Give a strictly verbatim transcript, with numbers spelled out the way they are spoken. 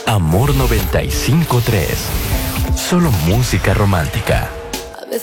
Amor noventa y cinco tres. Solo música romántica.